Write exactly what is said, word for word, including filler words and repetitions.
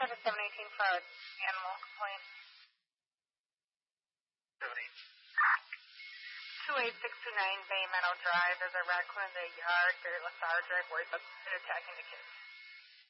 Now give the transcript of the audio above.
seven seven eighteen for an animal complaint. two eight six two nine Bay Meadow Drive. There's a raccoon in the yard, very lethargic, worried about it attacking the kids.